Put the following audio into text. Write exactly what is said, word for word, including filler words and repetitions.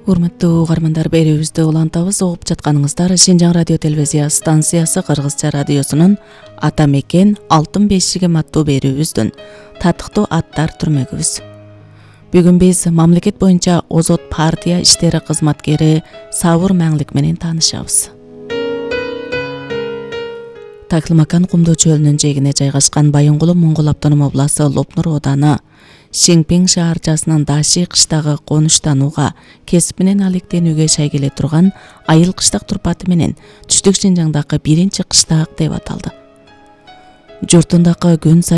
Урматтуу угармандар, берүүбүздү улантабыз. Угуп жатканыңыздар Шинжаң радио телевизия станциясы Кыргызча радиосунун Ата мекен алтын бешигим аттуу берүүбүздүн татыктуу аттар түрмөгүбүз. Бүгүн биз мамлекет боюнча Озот партия иштери кызматкери Сабыр Маңлик менен таанышабыз. Таклымакан кумдуу чөлүнүн жээгине жайгашкан Байынгулу Моңгол автоном областы Лопнур ооданы Шеңпең шаарчасынын Даши кыштагы конуштанууга кесип менен алектенүүгө шайгеле турган Айыл кыштак турпаты менен түштүк Шинжаңдагы биринчи кыштак деп аталды. Журтундагы күн